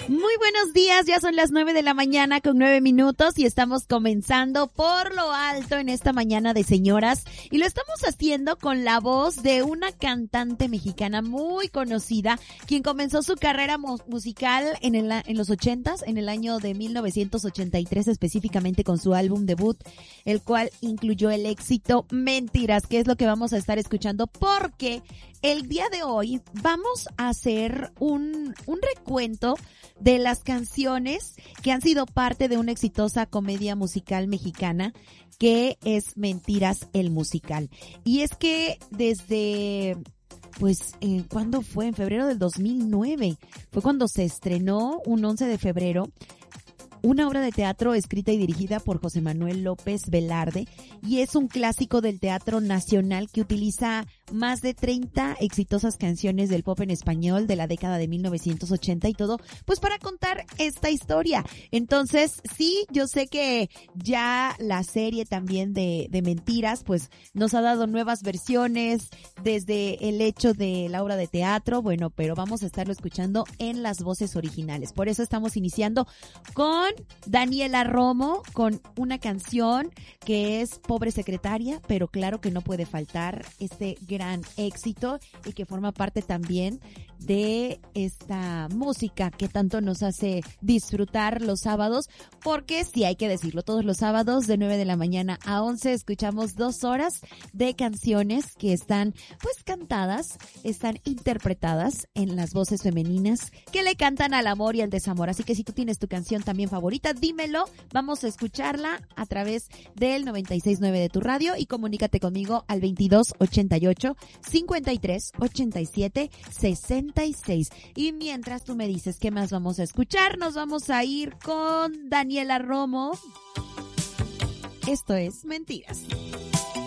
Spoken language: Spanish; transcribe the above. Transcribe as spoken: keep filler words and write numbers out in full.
Muy buenos días, ya son las nueve de la mañana con nueve minutos y estamos comenzando por lo alto en esta mañana de señoras y lo estamos haciendo con la voz de una cantante mexicana muy conocida, quien comenzó su carrera mu- musical en, el, en los ochentas, en el año de mil novecientos ochenta y tres específicamente con su álbum debut, el cual incluyó el éxito Mentiras, que es lo que vamos a estar escuchando porque el día de hoy vamos a hacer un, un recuento de las canciones que han sido parte de una exitosa comedia musical mexicana que es Mentiras el musical. Y es que desde, pues, eh, ¿cuándo fue? En febrero del dos mil nueve. Fue cuando se estrenó un once de febrero una obra de teatro escrita y dirigida por José Manuel López Velarde y es un clásico del teatro nacional que utiliza más de treinta exitosas canciones del pop en español de la década de mil novecientos ochenta y todo, pues para contar esta historia. Entonces, sí, yo sé que ya la serie también de, de Mentiras, pues nos ha dado nuevas versiones desde el hecho de la obra de teatro, bueno, pero vamos a estarlo escuchando en las voces originales. Por eso estamos iniciando con Daniela Romo, con una canción que es Pobre Secretaria, pero claro que no puede faltar este gran éxito y que forma parte también de esta música que tanto nos hace disfrutar los sábados, porque sí hay que decirlo, todos los sábados de nueve de la mañana a once escuchamos dos horas de canciones que están pues cantadas, están interpretadas en las voces femeninas que le cantan al amor y al desamor. Así que si tú tienes tu canción también favorita, dímelo, vamos a escucharla a través del noventa y seis punto nueve de tu radio y comunícate conmigo al veintidós ochenta y ocho cincuenta y tres ochenta y siete sesenta y seis. Y mientras tú me dices qué más vamos a escuchar, nos vamos a ir con Daniela Romo. Esto es Mentiras.